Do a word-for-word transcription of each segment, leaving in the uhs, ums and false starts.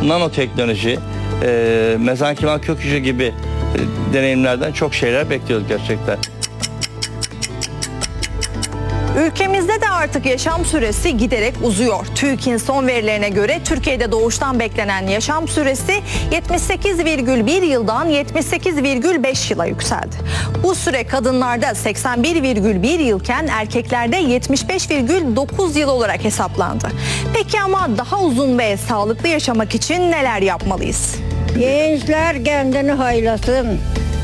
nanoteknoloji, e, mezenkimal kök hücre gibi e, deneyimlerden çok şeyler bekliyoruz gerçekten. Ülkemizde de artık yaşam süresi giderek uzuyor. TÜİK'in son verilerine göre Türkiye'de doğuştan beklenen yaşam süresi yetmiş sekiz virgül bir yıldan yetmiş sekiz virgül beş yıla yükseldi. Bu süre kadınlarda seksen bir virgül bir yılken erkeklerde yetmiş beş virgül dokuz yıl olarak hesaplandı. Peki ama daha uzun ve sağlıklı yaşamak için neler yapmalıyız? Gençler kendini haylasın.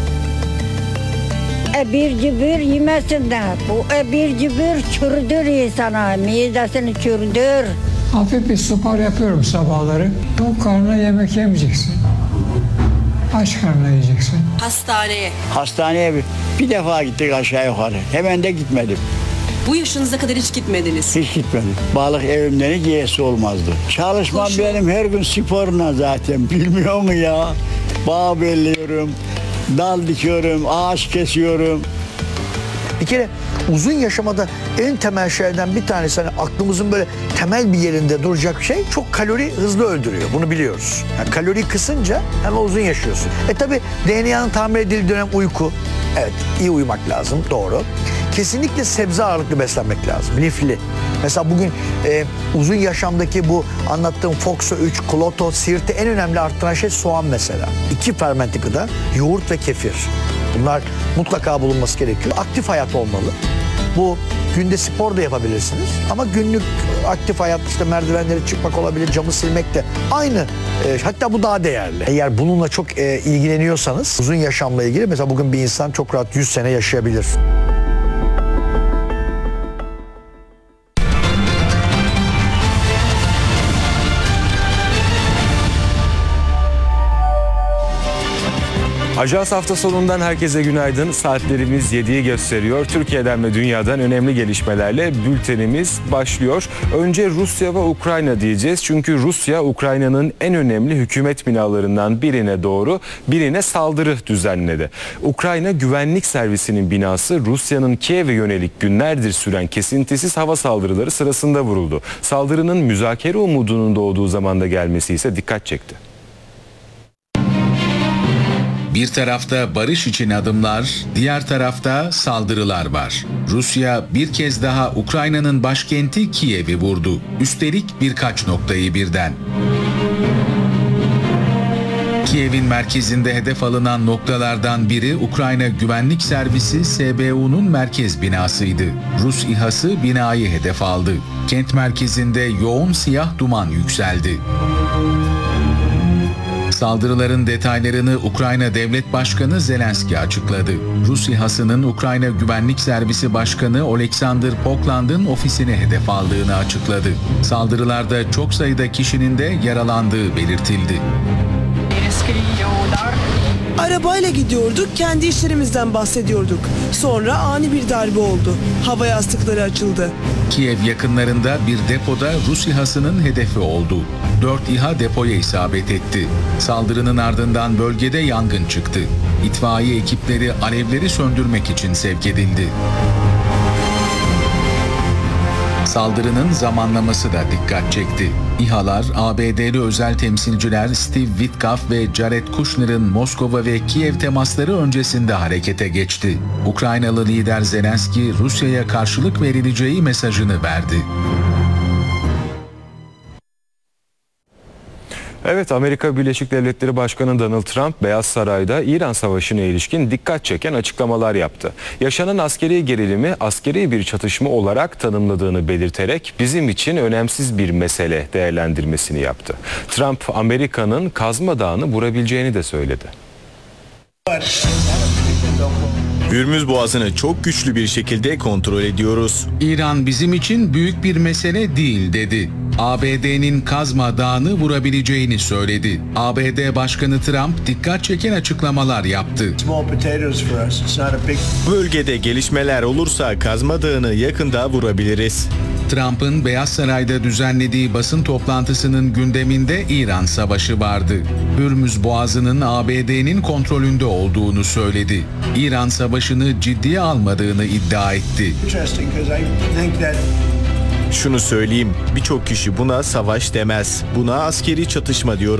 Ebir cibir yemesinler. Bu ebir cibir çürüdür insana. Midesini çürüdür. Hafif bir spor yapıyorum sabahları. Tok karnına yemek yemeyeceksin. Aç karnına yiyeceksin. Hastaneye. Hastaneye bir, bir defa gittik aşağı yukarı. Hemen de gitmedim. Bu yaşınıza kadar hiç gitmediniz. Hiç gitmedim. Balık evimden hiç yiyesi olmazdı. Çalışmam Koşu. benim her gün sporuna zaten. Bilmiyor mu ya? Bağ belliyorum. Dal dikiyorum, ağaç kesiyorum. Bir kere uzun yaşamada en temel şeylerden bir tanesi, hani aklımızın böyle temel bir yerinde duracak şey, çok kalori hızlı öldürüyor. Bunu biliyoruz. Yani kalori kısınca hemen uzun yaşıyorsun. E tabi D N A'nın tamir edildiği dönem uyku. Evet, iyi uyumak lazım, doğru. Kesinlikle sebze ağırlıklı beslenmek lazım, lifli. Mesela bugün e, uzun yaşamdaki bu anlattığım Foxo üç, Kloto, Sirt'i en önemli arttıran şey soğan mesela. İki fermente gıda, yoğurt ve kefir. Bunlar mutlaka bulunması gerekiyor. Aktif hayat olmalı. Bu günde spor da yapabilirsiniz. Ama günlük aktif hayat, işte merdivenleri çıkmak olabilir, camı silmek de aynı. E, hatta bu daha değerli. Eğer bununla çok e, ilgileniyorsanız uzun yaşamla ilgili, mesela bugün bir insan çok rahat yüz sene yaşayabilir. Ajans hafta sonundan herkese günaydın. Saatlerimiz yediyi gösteriyor. Türkiye'den ve dünyadan önemli gelişmelerle bültenimiz başlıyor. Önce Rusya ve Ukrayna diyeceğiz. Çünkü Rusya, Ukrayna'nın en önemli hükümet binalarından birine doğru birine saldırı düzenledi. Ukrayna Güvenlik Servisi'nin binası Rusya'nın Kiev'e yönelik günlerdir süren kesintisiz hava saldırıları sırasında vuruldu. Saldırının müzakere umudunun doğduğu zamanda gelmesi ise dikkat çekti. Bir tarafta barış için adımlar, diğer tarafta saldırılar var. Rusya bir kez daha Ukrayna'nın başkenti Kiev'i vurdu. Üstelik birkaç noktayı birden. Kiev'in merkezinde hedef alınan noktalardan biri Ukrayna Güvenlik Servisi S B U'nun merkez binasıydı. Rus İHA'sı binayı hedef aldı. Kent merkezinde yoğun siyah duman yükseldi. Saldırıların detaylarını Ukrayna Devlet Başkanı Zelenski açıkladı. Rus İHA'sının Ukrayna Güvenlik Servisi Başkanı Oleksandr Pokland'ın ofisini hedef aldığını açıkladı. Saldırılarda çok sayıda kişinin de yaralandığı belirtildi. Arabayla gidiyorduk, kendi işlerimizden bahsediyorduk. Sonra ani bir darbe oldu. Hava yastıkları açıldı. Kiev yakınlarında bir depoda Rus İHA'sının hedefi oldu. Dört İHA depoya isabet etti. Saldırının ardından bölgede yangın çıktı. İtfaiye ekipleri alevleri söndürmek için sevk edildi. Saldırının zamanlaması da dikkat çekti. İHA'lar A B D'li özel temsilciler Steve Witkoff ve Jared Kushner'ın Moskova ve Kiev temasları öncesinde harekete geçti. Ukraynalı lider Zelenski, Rusya'ya karşılık verileceği mesajını verdi. Evet, Amerika Birleşik Devletleri Başkanı Donald Trump, Beyaz Saray'da İran Savaşı'na ilişkin dikkat çeken açıklamalar yaptı. Yaşanan askeri gerilimi askeri bir çatışma olarak tanımladığını belirterek bizim için önemsiz bir mesele değerlendirmesini yaptı. Trump, Amerika'nın Kazma Dağı'nı vurabileceğini de söyledi. Hürmüz Boğazı'nı çok güçlü bir şekilde kontrol ediyoruz. İran bizim için büyük bir mesele değil dedi. A B D'nin Kazma Dağı'nı vurabileceğini söyledi. A B D Başkanı Trump dikkat çeken açıklamalar yaptı. Bölgede gelişmeler olursa Kazma Dağı'nı yakında vurabiliriz. Trump'ın Beyaz Saray'da düzenlediği basın toplantısının gündeminde İran Savaşı vardı. Hürmüz Boğazı'nın A B D'nin kontrolünde olduğunu söyledi. İran Savaşı'nı ciddiye almadığını iddia etti. Şunu söyleyeyim, birçok kişi buna savaş demez. Buna askeri çatışma diyor.